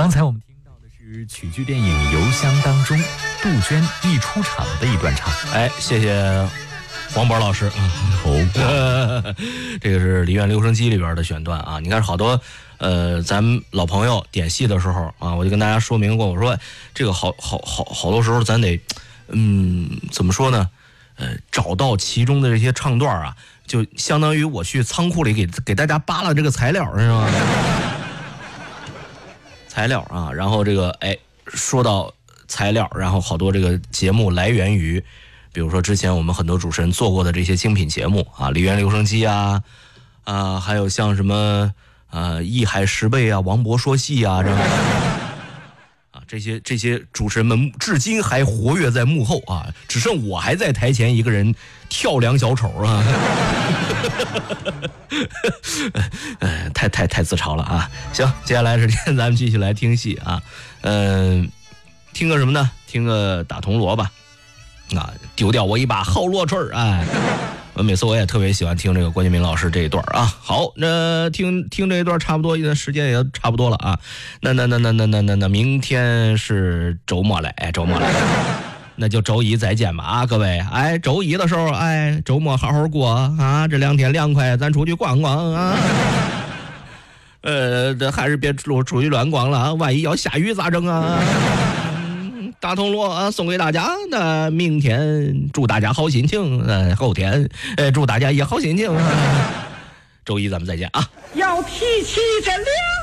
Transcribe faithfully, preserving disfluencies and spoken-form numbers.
刚才我们听到的是曲剧电影《邮箱》当中杜鹃一出场的一段唱。 哎，谢谢黄渤老师啊，好过。这个是梨园留声机里边的选段啊。你看好多呃，咱们老朋友点戏的时候啊，我就跟大家说明过，我说这个好好好好多时候咱得，嗯，怎么说呢？呃，找到其中的这些唱段啊，就相当于我去仓库里给给大家扒拉这个材料，是吧？材料啊，然后这个哎，说到材料，然后好多这个节目来源于，比如说之前我们很多主持人做过的这些精品节目啊，梨园留声机啊，啊，还有像什么呃艺海十倍啊，王博说戏啊，这样啊，这些这些主持人们至今还活跃在幕后啊，只剩我还在台前一个人跳梁小丑啊，呃，太太太自嘲了啊！行，接下来时间咱们继续来听戏啊，嗯、呃，听个什么呢？听个打铜锣吧，啊，丢掉我一把好锣槌儿，哎。我每次我也特别喜欢听这个关建民老师这一段啊。好，那听听这一段差不多，时间也差不多了啊。那那那那那那那那明天是周末了，哎，周末了，那就周一再见吧啊，各位。哎，周一的时候，哎，周末好好过啊，这两天凉快，咱出去逛逛啊。呃，这还是别出出去乱逛了，万一要下雨咋整啊？大铜锣啊，送给大家。那明天祝大家好心情，呃，后天呃祝大家也好心情。周一咱们再见啊！ 要提起这两。